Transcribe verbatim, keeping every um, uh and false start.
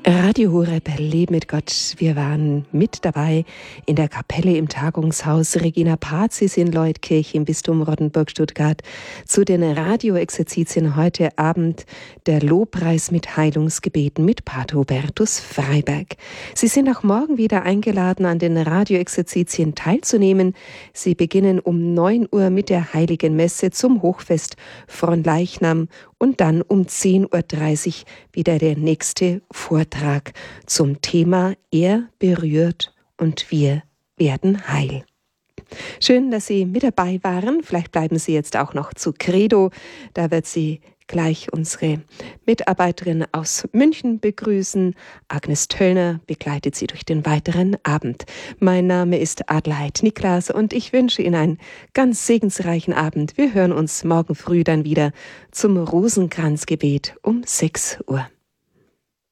Radio Horeb, Leben mit Gott. Wir waren mit dabei in der Kapelle im Tagungshaus Regina Pazis in Leutkirch im Bistum Rottenburg-Stuttgart zu den Radioexerzitien heute Abend der Lobpreis mit Heilungsgebeten mit Pater Hubertus Freiberg. Sie sind auch morgen wieder eingeladen, an den Radioexerzitien teilzunehmen. Sie beginnen um neun Uhr mit der Heiligen Messe zum Hochfest Fronleichnam und dann um zehn Uhr dreißig wieder der nächste Vortrag zum Thema Er berührt und wir werden heil. Schön, dass Sie mit dabei waren. Vielleicht bleiben Sie jetzt auch noch zu Credo. Da wird Sie gleich unsere Mitarbeiterin aus München begrüßen. Agnes Töllner begleitet Sie durch den weiteren Abend. Mein Name ist Adelheid Niklas und ich wünsche Ihnen einen ganz segensreichen Abend. Wir hören uns morgen früh dann wieder zum Rosenkranzgebet um sechs Uhr.